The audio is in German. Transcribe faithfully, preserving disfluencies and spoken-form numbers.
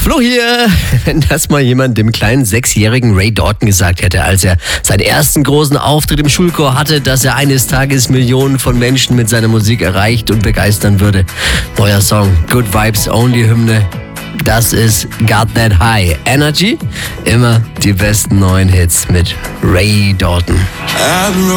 Flo hier. Wenn das mal jemand dem kleinen sechsjährigen Ray Dalton gesagt hätte, als er seinen ersten großen Auftritt im Schulchor hatte, dass er eines Tages Millionen von Menschen mit seiner Musik erreicht und begeistern würde. Neuer Song, Good Vibes Only Hymne. Das ist Got That High Energy. Immer die besten neuen Hits mit Ray Dalton.